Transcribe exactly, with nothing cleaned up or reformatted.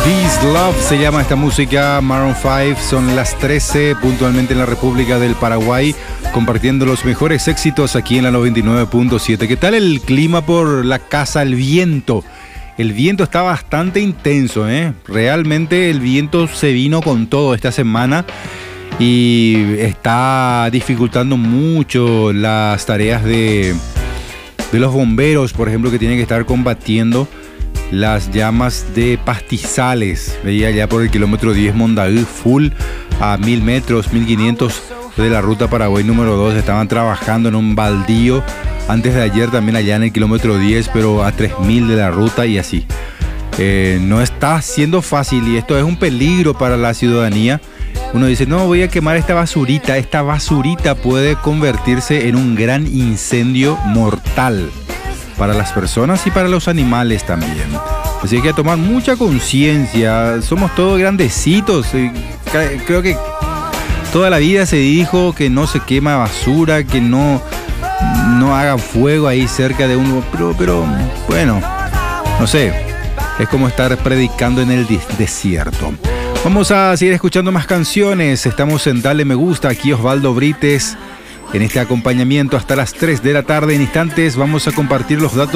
Peace Love se llama esta música. Maroon cinco, son las trece puntualmente en la República del Paraguay, compartiendo los mejores éxitos aquí en la noventa y nueve punto siete. ¿Qué tal el clima por la casa? El viento. El viento está bastante intenso, ¿eh? Realmente el viento se vino con todo esta semana y está dificultando mucho las tareas de, de los bomberos, por ejemplo, que tienen que estar combatiendo las llamas de pastizales. Veía ya por el kilómetro diez Mondaú, full a mil metros, mil quinientos de la ruta Paraguay número dos. Estaban trabajando en un baldío antes de ayer también allá en el kilómetro diez, pero a tres mil de la ruta y así. Eh, no está siendo fácil y esto es un peligro para la ciudadanía. Uno dice, no, voy a quemar esta basurita. Esta basurita puede convertirse en un gran incendio mortal para las personas y para los animales también. Así que hay que tomar mucha conciencia. Somos todos grandecitos. Creo que toda la vida se dijo que no se quema basura, que no, no haga fuego ahí cerca de uno. Pero, pero bueno, no sé. Es como estar predicando en el desierto. Vamos a seguir escuchando más canciones. Estamos en Dale Me Gusta. Aquí Osvaldo Brites en este acompañamiento hasta las tres de la tarde. En instantes vamos a compartir los datos